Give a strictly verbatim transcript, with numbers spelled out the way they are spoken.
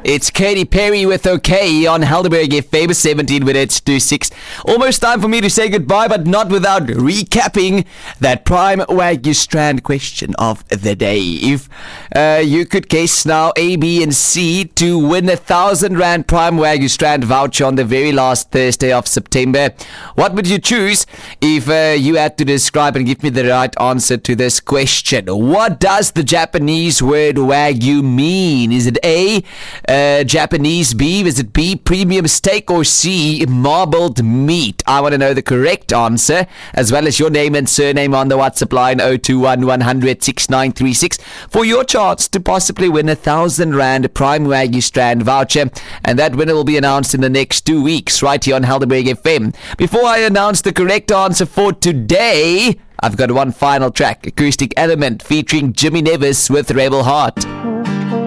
It's Katy Perry with OK on Helderberg F M, seventeen minutes to six. Almost time for me to say goodbye, but not without recapping that Prime Wagyu Strand question of the day. If uh, you could guess now A, B and C to win a thousand rand Prime Wagyu Strand voucher on the very last Thursday of September, what would you choose if uh, you had to describe and give me the right answer to this question? What does the Japanese word Wagyu mean? Is it A, uh, Japanese beef? Is it B, premium steak? Or C, marbled meat? I want to know the correct answer, as well as your name and surname on the WhatsApp line oh two one, one hundred, sixty-nine thirty-six for your chance to possibly win a thousand rand Prime Wagyu Strand voucher. And that winner will be announced in the next two weeks right here on Helderberg F M. Before I announce the correct answer for today, I've got one final track, Acoustic Element featuring Jimmy Nevis with Rebel Heart.